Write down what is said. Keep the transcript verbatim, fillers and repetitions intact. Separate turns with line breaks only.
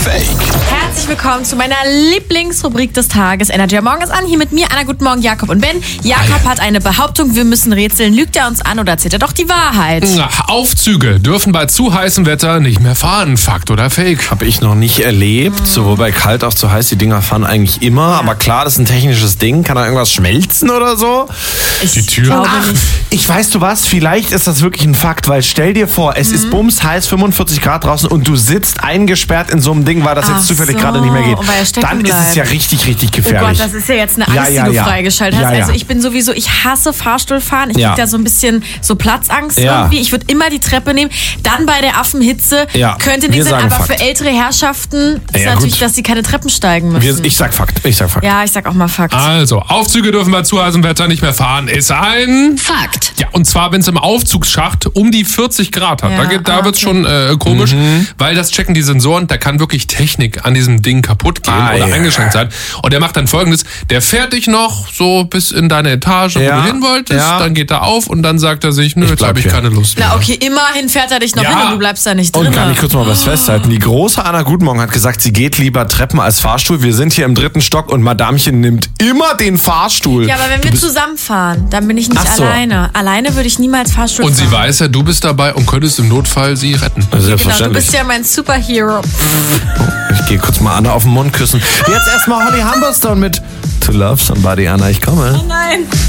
Fake?
Herzlich willkommen zu meiner Lieblingsrubrik des Tages. Energy Morgen ist an. Hier mit mir, Anna, guten Morgen, Jakob und Ben. Jakob hat eine Behauptung, wir müssen rätseln. Lügt er uns an oder erzählt er doch die Wahrheit?
Na, Aufzüge dürfen bei zu heißem Wetter nicht mehr fahren. Fakt oder Fake?
Habe ich noch nicht erlebt. Sowohl bei kalt auch zu heiß. Die Dinger fahren eigentlich immer. Aber klar, das ist ein technisches Ding. Kann da irgendwas schmelzen oder so?
Ich
Die Tür.
glaube
Ach,
nicht.
ich weiß du was, vielleicht ist das wirklich ein Fakt, weil stell dir vor, es ist bums heiß, fünfundvierzig Grad draußen und du sitzt eingesperrt in so einem Ding, weil das
Ach
jetzt zufällig
so,
gerade nicht mehr geht.
weil er stecken
Dann ist es
bleibt.
ja richtig, richtig
Oh Gott,
gefährlich.
das ist ja jetzt eine Angst,
Ja, ja,
die du
ja.
freigeschaltet
Ja,
hast.
ja.
Also ich bin sowieso, ich hasse Fahrstuhlfahren. Ich
Ja.
krieg da so ein bisschen so Platzangst
Ja.
irgendwie. Ich würde immer die Treppe nehmen. Dann bei der Affenhitze
Ja,
könnte
wir
nicht sein,
sagen
aber
Fakt.
für ältere Herrschaften ist
Ja,
natürlich,
gut.
dass sie keine Treppen steigen müssen.
Wir, ich sag Fakt, ich sag Fakt.
ja, ich sag auch mal Fakt.
Also, Aufzüge dürfen bei zu heißem Wetter nicht mehr fahren. Ist ein...
Fakt.
Ja, und zwar, wenn es im Aufzugsschacht um die vierzig Grad hat.
Ja,
da geht, da
ah,
wird's
okay.
schon äh, komisch, weil das checken die Sensoren. Da kann wirklich Technik an diesem Ding kaputt gehen
Ah,
oder
ja.
eingeschränkt sein. Und der macht dann Folgendes. Der fährt dich noch so bis in deine Etage,
Ja,
wo du hin wolltest.
ja.
Dann geht er auf und dann sagt er sich, nö, jetzt
bleib
habe ich
hier.
keine Lust mehr.
Na okay, immerhin fährt er dich noch
Ja.
hin und du bleibst da nicht drin.
Und kann ich kurz mal was festhalten. Die große Anna Gutmorgen hat gesagt, sie geht lieber Treppen als Fahrstuhl. Wir sind hier im dritten Stock und Madamchen nimmt immer den Fahrstuhl.
Ja, aber wenn wir zusammenfahren, dann bin ich nicht
Ach so.
alleine. Alleine würde ich niemals Fahrstuhl
Und sie
fahren.
weiß ja, du bist dabei und könntest im Notfall sie retten.
Genau, du
Selbstverständlich.
bist ja mein Superhero.
Ich gehe kurz mal Anna auf den Mund küssen. Jetzt erstmal Holly Humberstone mit To Love Somebody, Anna, ich komme.
Nein.